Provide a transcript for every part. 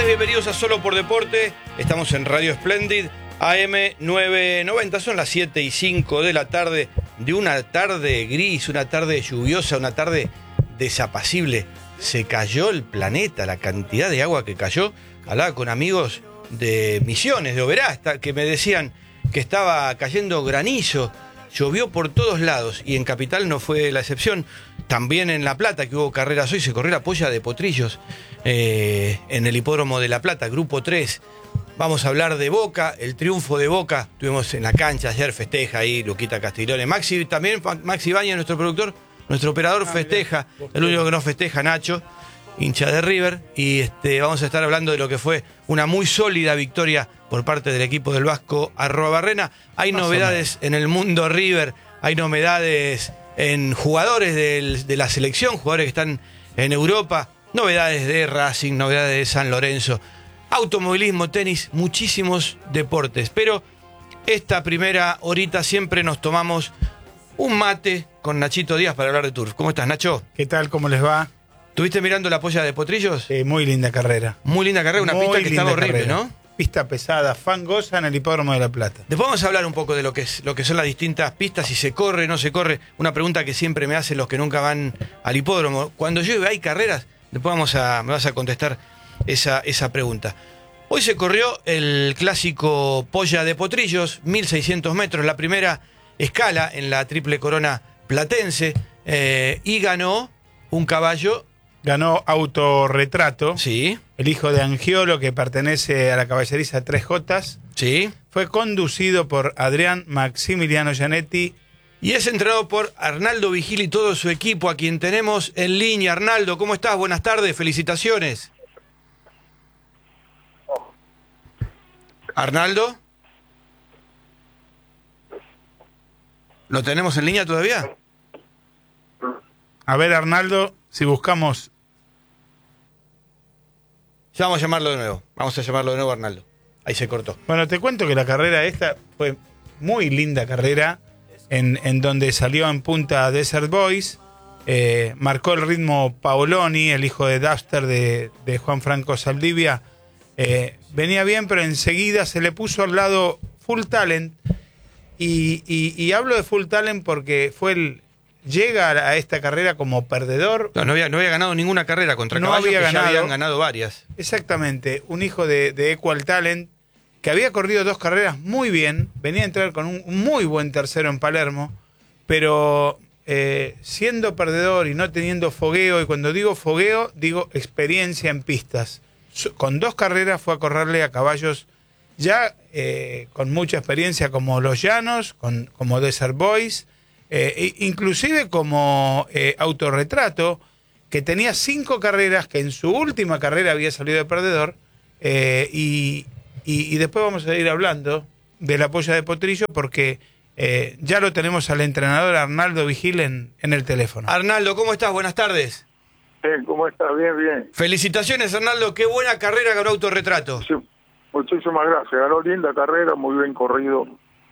bienvenidos a Solo por Deporte. Estamos en Radio Splendid, AM 990. Son las 7:05 de la tarde, de una tarde gris, una tarde lluviosa, una tarde desapacible. Se cayó el planeta, la cantidad de agua que cayó. Hablaba con amigos de Misiones, de Oberá, que me decían que estaba cayendo granizo. Llovió por todos lados y en Capital no fue la excepción. También en La Plata, que hubo carreras hoy, se corrió la polla de Potrillos en el hipódromo de La Plata, Grupo 3. Vamos a hablar de Boca, el triunfo de Boca. Estuvimos en la cancha ayer, festeja ahí Luquita Castiglione. Maxi Baña, nuestro productor, nuestro operador, festeja. El único que no festeja, Nacho, hincha de River. Y vamos a estar hablando de lo que fue una muy sólida victoria por parte del equipo del Vasco Arruabarrena. Hay novedades en el mundo River, hay novedades en jugadores de la selección, jugadores que están en Europa, novedades de Racing, novedades de San Lorenzo, automovilismo, tenis, muchísimos deportes. Pero esta primera horita siempre nos tomamos un mate con Nachito Díaz para hablar de turf. ¿Cómo estás, Nacho? ¿Qué tal? ¿Cómo les va? ¿Estuviste mirando la polla de Potrillos? Muy linda carrera. Muy linda carrera, una pista que estaba horrible, carrera, ¿no? Pista pesada, fangosa en el hipódromo de La Plata. Después vamos a hablar un poco de lo que son las distintas pistas, si se corre, no se corre. Una pregunta que siempre me hacen los que nunca van al hipódromo. Cuando llueve, ¿hay carreras? Después me vas a contestar esa pregunta. Hoy se corrió el clásico Polla de Potrillos, 1.600 metros, la primera escala en la Triple Corona platense, y ganó un caballo. Ganó Autorretrato, Sí. El hijo de Angiolo, que pertenece a la caballeriza 3J. Sí. Fue conducido por Adrián Maximiliano Gianetti. Y es entrenado por Arnaldo Vigil y todo su equipo, a quien tenemos en línea. Arnaldo, ¿cómo estás? Buenas tardes, felicitaciones. ¿Arnaldo? ¿Lo tenemos en línea todavía? A ver, Arnaldo, si buscamos... Ya vamos a llamarlo de nuevo. Vamos a llamarlo de nuevo, Arnaldo. Ahí se cortó. Bueno, te cuento que la carrera esta fue muy linda carrera, en donde salió en punta Desert Boys, marcó el ritmo Paoloni, el hijo de Duster de Juan Franco Saldivia. Venía bien, pero enseguida se le puso al lado Full Talent, y hablo de Full Talent porque llega a esta carrera como perdedor. No había ganado ninguna carrera contra no caballos había que ganado, ya habían ganado varias. Exactamente, un hijo de Equal Talent, que había corrido 2 carreras muy bien, venía a entrar con un muy buen tercero en Palermo, pero siendo perdedor y no teniendo fogueo, y cuando digo fogueo, digo experiencia en pistas. Con 2 carreras fue a correrle a caballos ya con mucha experiencia, como Los Llanos, como Desert Boys, inclusive como Autorretrato, que tenía 5 carreras, que en su última carrera había salido de perdedor, y después vamos a ir hablando de la polla de Potrillo, porque ya lo tenemos al entrenador Arnaldo Vigil en el teléfono. Arnaldo, ¿cómo estás? Buenas tardes. ¿Cómo estás? Bien, bien. Felicitaciones, Arnaldo. Qué buena carrera ganó Autorretrato. Sí, muchísimas gracias. Ganó linda carrera, muy bien corrido.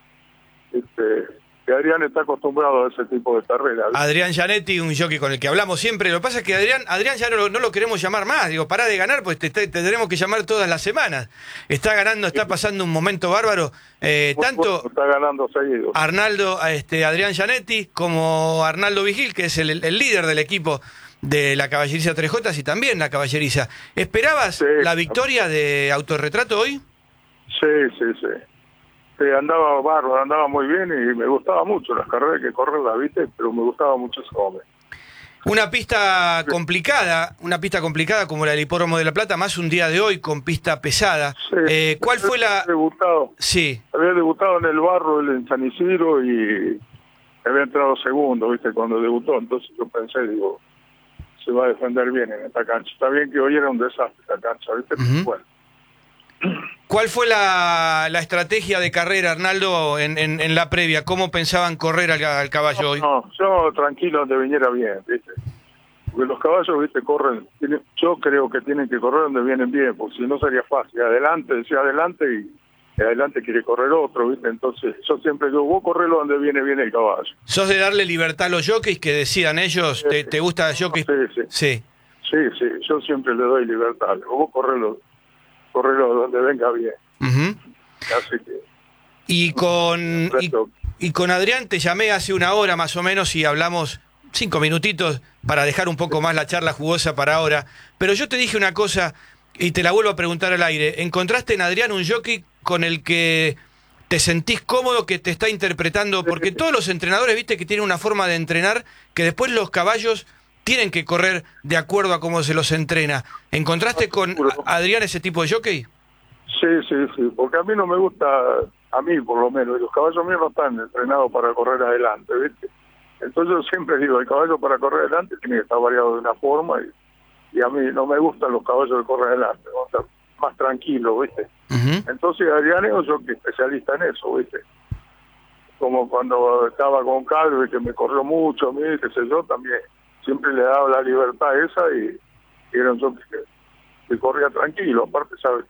Que Adrián está acostumbrado a ese tipo de carreras. Adrián Gianetti, un jockey con el que hablamos siempre. Lo que pasa es que Adrián ya no lo queremos llamar más. Digo, pará de ganar, pues te tendremos que llamar todas las semanas. Está ganando, está pasando un momento bárbaro. Tanto está ganando seguido. Arnaldo, Adrián Gianetti, como Arnaldo Vigil, que es el líder del equipo de la caballeriza 3J y también la caballeriza. ¿Esperabas la victoria de Autorretrato hoy? Sí. Andaba bárbaro, andaba muy bien y me gustaba mucho las carreras que corren, las viste, pero me gustaba mucho ese hombre. Una pista complicada como la del hipódromo de La Plata, más un día de hoy con pista pesada. Sí, ¿Cuál fue la...? Sí. Había debutado en el barro, en San Isidro, y había entrado segundo, viste, cuando debutó. Entonces yo pensé, digo, se va a defender bien en esta cancha. Está bien que hoy era un desastre esta cancha, viste, pero bueno. ¿Cuál fue la estrategia de carrera, Arnaldo, en la previa? ¿Cómo pensaban correr al caballo hoy? No, yo tranquilo donde viniera bien, ¿viste? Porque los caballos, ¿viste? Corren, yo creo que tienen que correr donde vienen bien, porque si no sería fácil. Adelante, decía adelante y adelante quiere correr otro, ¿viste? Entonces yo siempre digo, vos correlo donde viene bien el caballo. ¿Sos de darle libertad a los jockeys que decidan ellos? ¿Te gusta el jockey? Sí, yo siempre le doy libertad. Vos correlo correrlo donde venga bien. Ujú. Así que... Y con Adrián te llamé hace una hora más o menos y hablamos 5 minutitos para dejar un poco más la charla jugosa para ahora. Pero yo te dije una cosa y te la vuelvo a preguntar al aire. ¿Encontraste en Adrián un jockey con el que te sentís cómodo, que te está interpretando? Porque todos los entrenadores, viste, que tienen una forma de entrenar que después los caballos tienen que correr de acuerdo a cómo se los entrena. ¿Encontraste con Adrián ese tipo de jockey? Sí, porque a mí no me gusta, a mí por lo menos, los caballos míos no están entrenados para correr adelante, ¿viste? Entonces yo siempre digo, el caballo para correr adelante tiene que estar variado de una forma y a mí no me gustan los caballos que corren adelante, me gusta más tranquilo, ¿viste? Uh-huh. Entonces Adrián es un jockey especialista en eso, ¿viste? Como cuando estaba con Calve, que me corrió mucho, a mí, qué sé yo, también siempre le daba la libertad esa y era un jockey que corría tranquilo, aparte, ¿sabes?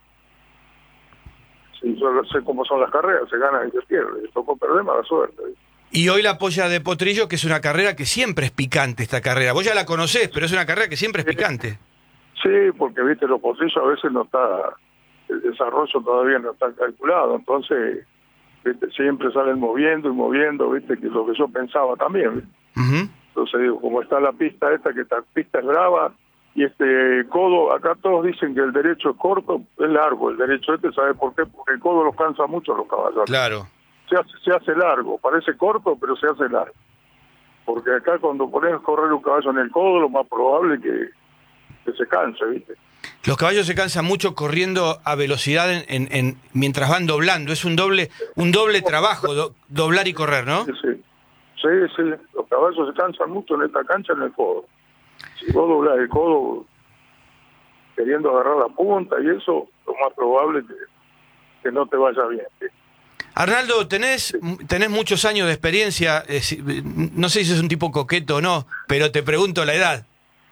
Sí, yo sé cómo son las carreras, se gana y se pierde, y tocó perder, mala suerte. Y hoy la polla de Potrillo, que es una carrera que siempre es picante esta carrera. Vos ya la conocés, pero es una carrera que siempre es picante. Sí, porque, viste, los potrillos a veces no está, el desarrollo todavía no está calculado, entonces, viste, siempre salen moviendo y moviendo, viste, que es lo que yo pensaba también, ¿viste? Uh-huh. Entonces digo, como está la pista esta, que esta pista es brava, y este codo, acá todos dicen que el derecho es corto, es largo, el derecho ¿sabe por qué? Porque el codo los cansa mucho a los caballos. Claro. Se hace largo, parece corto, pero se hace largo. Porque acá cuando pones a correr un caballo en el codo, lo más probable es que se canse, ¿viste? Los caballos se cansan mucho corriendo a velocidad mientras van doblando. Es un doble trabajo, doblar y correr, ¿no? Sí. Los caballos se cansan mucho en esta cancha en el codo. Si vos doblás el codo queriendo agarrar la punta y eso, lo más probable es que no te vaya bien, ¿sí? Arnaldo, tenés muchos años de experiencia, no sé si sos un tipo coqueto o no, pero te pregunto la edad.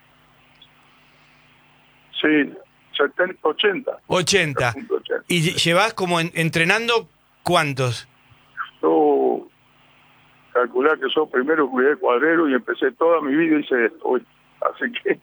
Sí, 80. 80. ¿Y llevás como entrenando cuántos? Yo calculé que yo primero cuidé cuadrero y empecé toda mi vida hice esto, así que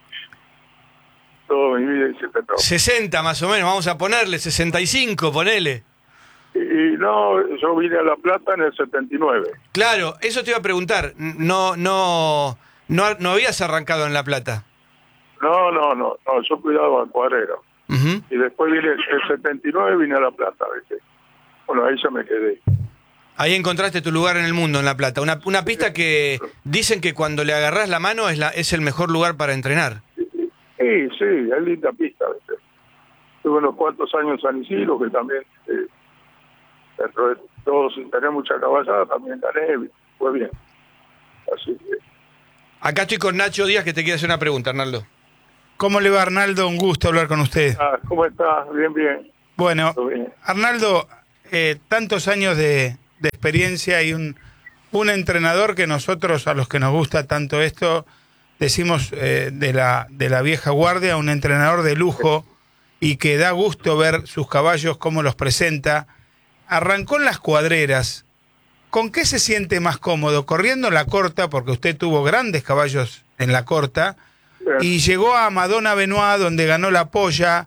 toda mi vida hice esto. 60 más o menos, vamos a ponerle, 65, ponele. Y no, yo vine a La Plata en el 79. Claro, eso te iba a preguntar. No habías arrancado en La Plata. No, yo cuidaba al cuadrero. Uh-huh. Y después vine el 79 vine a La Plata, ¿viste? Bueno, ahí ya me quedé. Ahí encontraste tu lugar en el mundo, en La Plata. Una pista que dicen que cuando le agarrás la mano es el mejor lugar para entrenar. Sí, es linda pista, ¿viste? Tuve unos cuantos años en San Isidro, que también... dentro de todo, sin tener mucha caballada, también gané, fue bien. Así que... Acá estoy con Nacho Díaz, que te quiere hacer una pregunta, Arnaldo. ¿Cómo le va, Arnaldo? Un gusto hablar con usted. ¿Cómo estás? Bien. Bueno, bien. Arnaldo, tantos años de experiencia y un entrenador que nosotros, a los que nos gusta tanto esto, decimos de la vieja guardia, un entrenador de lujo y que da gusto ver sus caballos, cómo los presenta. Arrancó en las cuadreras. ¿Con qué se siente más cómodo? ¿Corriendo la corta? Porque usted tuvo grandes caballos en la corta. Bien. Y llegó a Madonna Benoit, donde ganó la polla.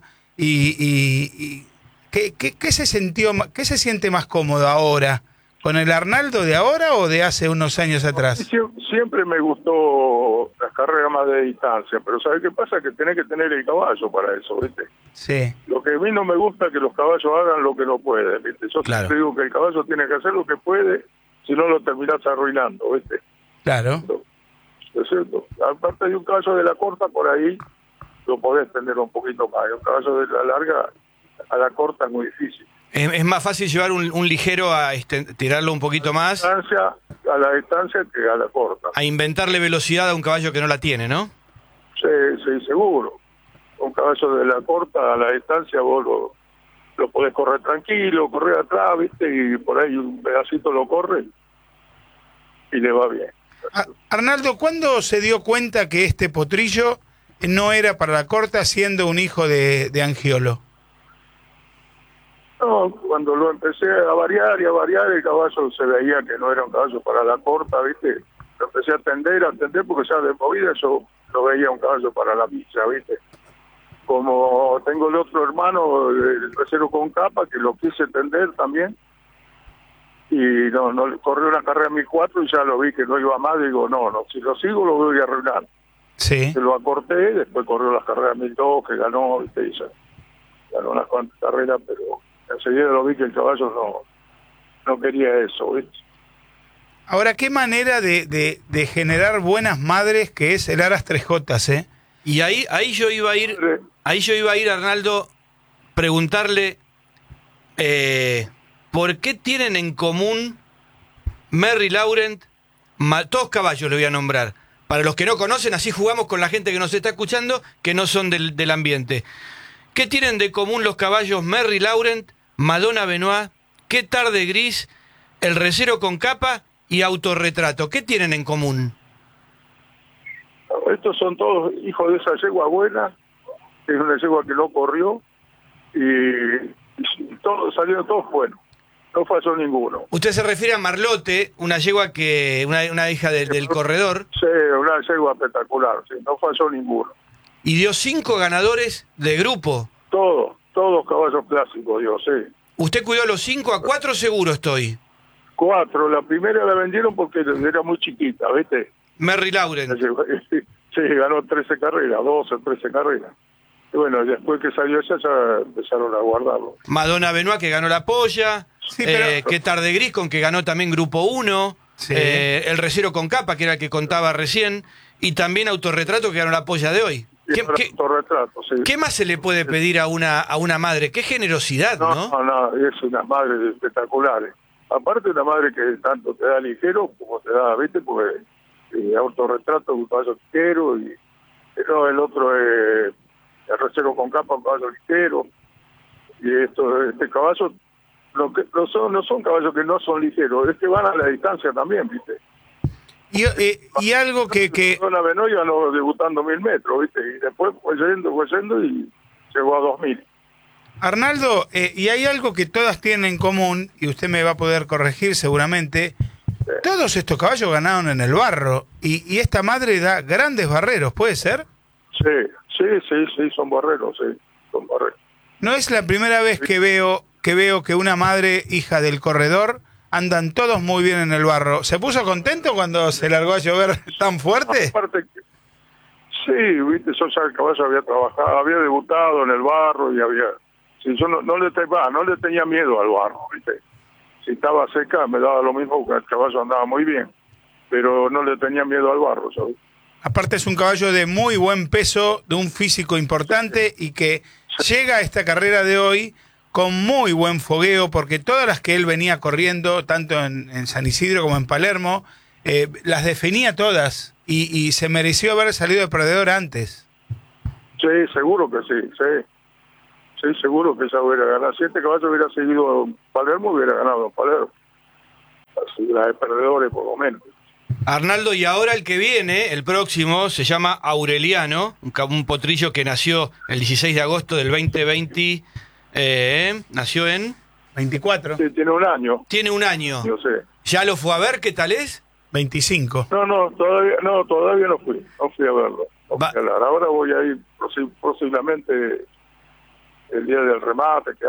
¿Qué se siente más cómodo ahora? ¿Con el Arnaldo de ahora o de hace unos años atrás? Siempre me gustó las carreras más de distancia, pero ¿sabes qué pasa? Que tenés que tener el caballo para eso, ¿viste? Sí. Lo que a mí no me gusta es que los caballos hagan lo que no pueden, ¿viste? Yo Claro. siempre digo que el caballo tiene que hacer lo que puede, si no lo terminás arruinando, ¿viste? Claro. ¿Es cierto? Aparte de un caballo de la corta, por ahí lo podés tener un poquito más. Un caballo de la larga a la corta es muy difícil. Es más fácil llevar un ligero a tirarlo un poquito más, A la distancia que a la corta. a inventarle velocidad a un caballo que no la tiene, ¿no? Sí, seguro. Un caballo de la corta a la distancia vos lo podés correr tranquilo, correr atrás, ¿viste? Y por ahí un pedacito lo corre y le va bien. Arnaldo, ¿cuándo se dio cuenta que este potrillo no era para la corta siendo un hijo de Angiolo? No, cuando lo empecé a variar, el caballo se veía que no era un caballo para la corta, ¿viste? Lo empecé a atender, porque ya de movida yo lo veía un caballo para la pista, ¿viste? como tengo el otro hermano, el tercero con capa, que lo quise tender también, y no corrió una carrera 1004 y ya lo vi que no iba más, digo, no, si lo sigo lo voy a arruinar. Sí. Se lo acorté, después corrió las carreras 1002, que ganó, ¿viste? Y ganó unas cuantas carreras, pero enseguida lo vi que el caballo no quería eso, ¿viste? Ahora, qué manera de generar buenas madres que es el Aras 3J, ¿eh? Y ahí yo iba a ir, Arnaldo, preguntarle ¿por qué tienen en común Merry Laurent, todos caballos le voy a nombrar, para los que no conocen, así jugamos con la gente que nos está escuchando, que no son del ambiente? ¿Qué tienen de común los caballos Merry Laurent, Madonna Benoit, Qué tarde gris, El recero con capa y Autorretrato? ¿Qué tienen en común? Estos son todos hijos de esa yegua buena, que es una yegua que no corrió, y todos salieron todos buenos, no falló ninguno. Usted se refiere a Marlote, una yegua una hija del corredor. Sí, una yegua espectacular, sí, no falló ninguno. Y dio 5 ganadores de grupo. Todos caballos clásicos, Dios, sí. Usted cuidó a los 5, a 4 seguro estoy. 4, la primera la vendieron porque era muy chiquita, ¿viste? Merry Laurent. Sí, ganó 13 carreras, 12, 13 carreras. Y bueno, después que salió ella ya empezaron a guardarlo. Madonna Benoit, que ganó la polla. Sí, pero... Qué tarde gris, con que ganó también Grupo 1. Sí. El recero con capa, que era el que contaba recién. Y también Autorretrato, que ganó la polla de hoy. Autorretrato, sí. ¿Qué más se le puede pedir a una madre? Qué generosidad, ¿no? No, es una madre espectacular. Aparte, una madre que tanto te da ligero como te da, ¿viste? Porque Autorretrato es un caballo ligero, y el otro es el recero con capa, un caballo ligero. Y este caballo no son caballos que no son ligeros, es que van a la distancia también, ¿viste? Y algo que... Una Benoit ganó debutando 1000 metros, ¿viste? Y después fue yendo y llegó a 2000. Arnaldo, y hay algo que todas tienen en común, y usted me va a poder corregir seguramente. Sí. Todos estos caballos ganaron en el barro, y esta madre da grandes barreros, ¿puede ser? Sí, son barreros, sí, son barreros. No es la primera vez que veo que una madre hija del corredor andan todos muy bien en el barro. ¿Se puso contento cuando se largó a llover tan fuerte? Aparte, sí, viste, yo ya el caballo había trabajado, había debutado en el barro y había... Sí, yo no le tenía miedo al barro, viste. Si estaba seca me daba lo mismo, porque el caballo andaba muy bien, pero no le tenía miedo al barro, ¿sabes? Aparte es un caballo de muy buen peso, de un físico importante, y que llega a esta carrera de hoy con muy buen fogueo, porque todas las que él venía corriendo, tanto en San Isidro como en Palermo, las definía todas, y se mereció haber salido de perdedor antes. Sí, seguro que sí. Sí, seguro que ella hubiera ganado. Si este caballo hubiera seguido en Palermo, hubiera ganado en Palermo. Así, la de perdedores, por lo menos. Arnaldo, y ahora el que viene, el próximo, se llama Aureliano, un potrillo que nació el 16 de agosto del 2020. Nació en... 24. Sí, tiene un año. Tiene un año. Yo sé. ¿Ya lo fue a ver? ¿Qué tal es? 25. Todavía no fui a verlo. Va. Ahora voy a ir posiblemente el día del remate, que